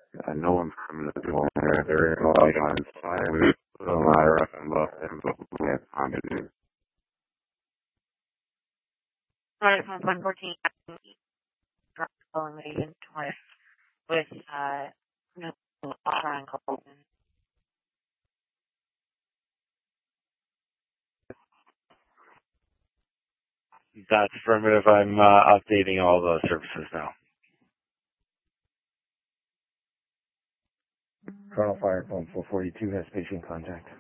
No one's coming to do there. There is a light on fire. We put a ladder up and look, and we have time to do. Alright, from 114, eliminated twice with, no, triangle. That's affirmative. I'm updating all the services now. Colonel Fire Phone 442 has patient contact.